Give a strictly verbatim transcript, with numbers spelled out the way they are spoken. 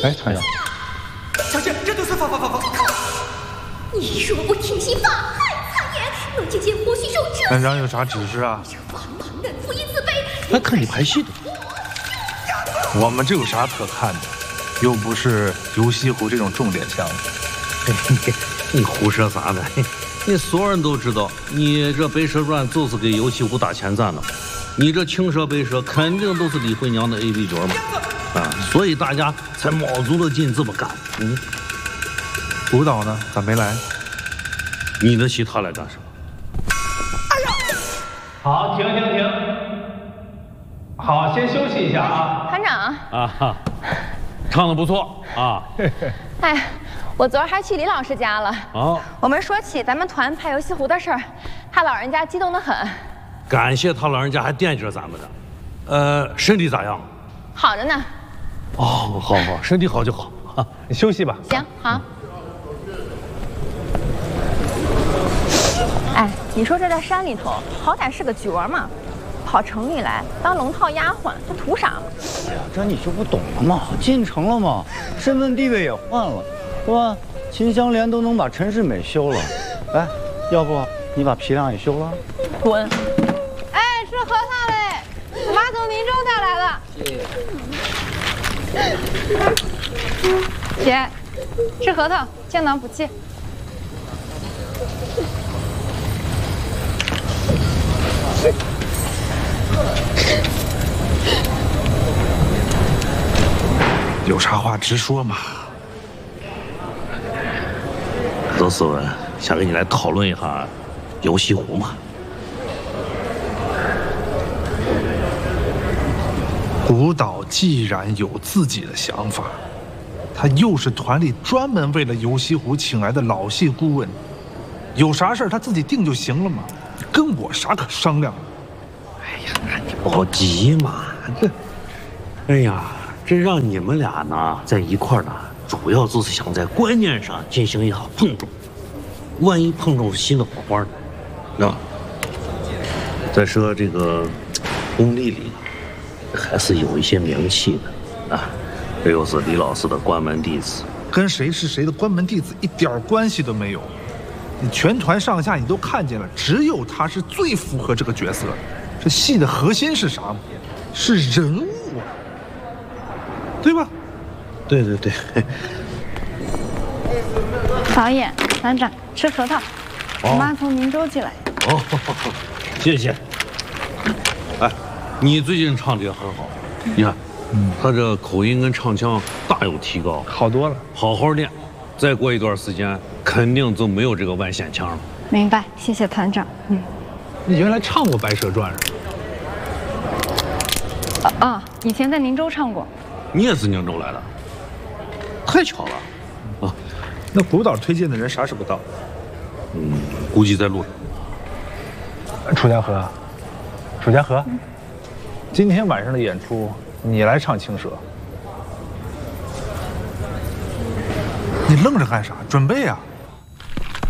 哎，团长， 小姐，这都是法法法法！ 你若不听信法害谗言，我就见胡须手这。 团长有啥指示啊？ 王莽人负义自卑。 来看你拍戏的。我们这有啥可看的？又不是游西湖这种重点项目。 你你胡说啥呢？你所有人都知道，你这《白蛇传》就是给游西湖打前站的。你这青蛇白蛇肯定都是李慧娘的 A B 角嘛，啊，所以大家才卯足了劲这么干。嗯， 舞蹈呢？咋没来？ 你的戏他来干什么？ 哎呀！好，停停停。好，先休息一下啊。 团长啊哈，唱的不错啊。 哎，我昨儿还去李老师家了。 哦， 我们说起咱们团拍游西湖的事儿，他老人家激动得很。 感谢他老人家还惦记着咱们的。呃，身体咋样？ 好着呢。 哦，好好，身体好就好。 你休息吧。 行，好。哎，你说这在山里头，好歹是个角儿嘛，跑城里来当龙套丫鬟，这图啥嘛？ 哎呀，这你就不懂了嘛，进城了嘛，身份地位也换了，是吧？秦香莲都能把陈世美休了，哎，要不你把皮亮也休了？ 滚！ 哎，吃核桃嘞！我妈从宁州调来的。姐，吃核桃，健脑补气。 有啥话直说嘛。 周思文想跟你来讨论一下游西湖嘛。 古岛既然有自己的想法，他又是团里专门为了游西湖请来的老戏顾问，有啥事儿他自己定就行了嘛，跟我啥可商量？ 哎呀，你不急嘛，这，哎呀，这让你们俩呢在一块儿呢，主要就是想在观念上进行一下碰撞，万一碰撞出新的火花呢？那再说这个工地里还是有一些名气的啊，这又是李老师的关门弟子， 跟谁是谁的关门弟子一点关系都没有。你全团上下你都看见了，只有他是最符合这个角色的。这戏的核心是啥吗？是人物啊，对吧？ 对对对。 导演、团长，吃核桃。我妈从宁州寄来。 哦，谢谢。哎，你最近唱的也很好，你看，嗯，他这口音跟唱腔大有提高， 好多了。好好练，再过一段时间，肯定就没有这个外线腔了。 明白，谢谢团长。嗯。 你原来唱过《白蛇传》是吧？啊啊，以前在宁州唱过。 你也是宁州来的？太巧了。 啊，那古岛推荐的人啥时候到？ 嗯，估计在路上。 楚家河，楚家河，嗯、今天晚上的演出你来唱青蛇。 你愣着干啥？准备啊！